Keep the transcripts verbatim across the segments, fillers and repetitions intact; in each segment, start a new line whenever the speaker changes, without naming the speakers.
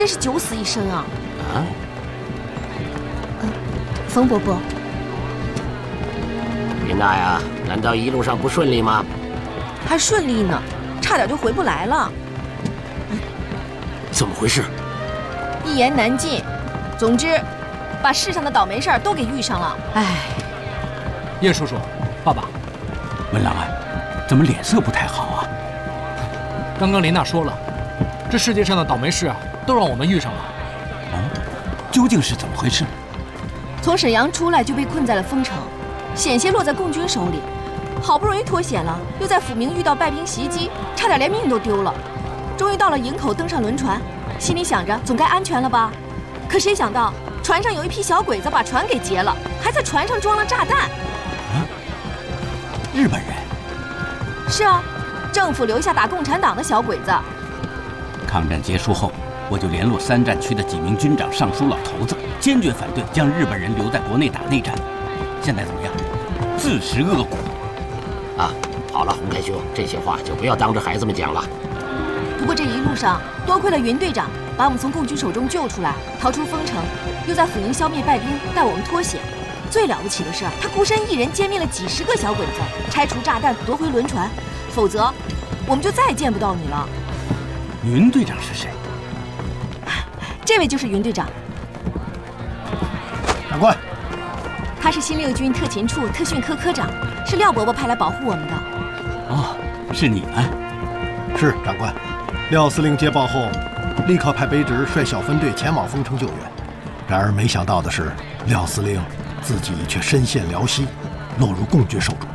真是九死一生啊！
啊？
嗯，冯伯伯，
林娜呀，难道一路上不顺利吗？
还顺利呢，差点就回不来了。
怎么回事？
一言难尽。总之，把世上的倒霉事儿都给遇上了。唉，
叶叔叔，爸爸，
文郎啊，怎么脸色不太好啊？
刚刚林娜说了，这世界上的倒霉事啊，都让我们遇上了。
哦，究竟是怎么回事？
从沈阳出来就被困在了丰城，险些落在共军手里。好不容易脱险了，又在抚明遇到败兵袭击，差点连命都丢了。终于到了营口，登上轮船，心里想着总该安全了吧。可谁想到船上有一批小鬼子把船给劫了，还在船上装了炸弹。
啊，日本人？
是啊，政府留下打共产党的小鬼子。
抗战结束后，我就联络三战区的几名军长、尚书老头子，坚决反对将日本人留在国内打内战。现在怎么样？自食恶果。
啊，好了，洪开兄，这些话就不要当着孩子们讲了。
不过这一路上多亏了云队长把我们从共军手中救出来，逃出丰城，又在抚宁消灭败兵，带我们脱险。最了不起的是，他孤身一人歼灭了几十个小鬼子，拆除炸弹，夺回轮船，否则我们就再也见不到你了。
云队长是谁？
这位就是云队长。
长官，
他是新六军特勤处特训科科长，是廖伯伯派来保护我们的。
哦，是你们？
是长官。廖司令接报后，立刻派卑职率小分队前往丰城救援。然而没想到的是，廖司令自己却身陷辽西，落入共军手中。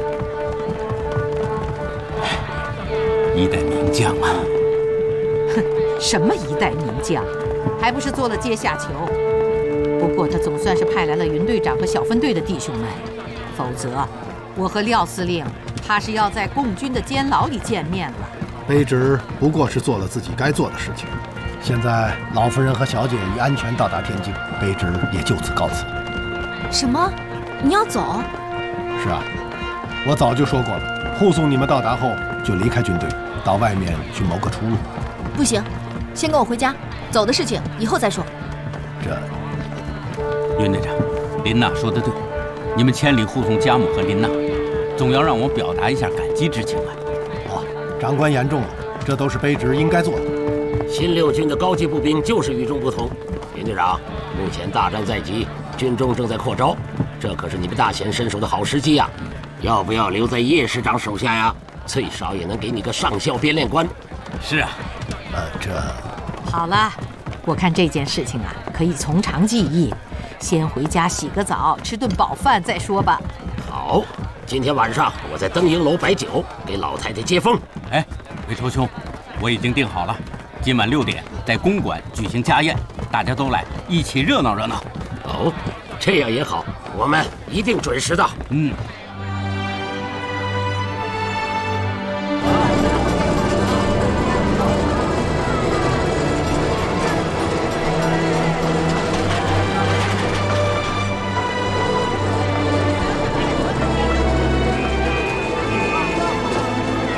一代名将啊！
哼，什么一代名将，还不是做了阶下囚。不过他总算是派来了云队长和小分队的弟兄们，否则我和廖司令怕是要在共军的监牢里见面了。
卑职不过是做了自己该做的事情。现在老夫人和小姐已安全到达天津，卑职也就此告辞。
什么？你要走？
是啊，我早就说过了，护送你们到达后就离开军队，到外面去谋个出路。
不行，先跟我回家，走的事情以后再说。
这，
云队长，林娜说的对，你们千里护送家母和林娜，总要让我表达一下感激之情啊。
哦，长官言重了，这都是卑职应该做的。
新六军的高级步兵就是与众不同。林队长，目前大战在即，军中正在扩招，这可是你们大显身手的好时机呀！要不要留在叶师长手下呀？最少也能给你个上校编练官。
是啊，
呃，这
好了，我看这件事情啊，可以从长计议，先回家洗个澡，吃顿饱饭再说吧。
好，今天晚上我在登营楼摆酒，给老太太接风。
哎，韦仇兄，我已经定好了，今晚六点在公馆举行家宴，大家都来，一起热闹热闹。
哦，这样也好，我们一定准时到。
嗯。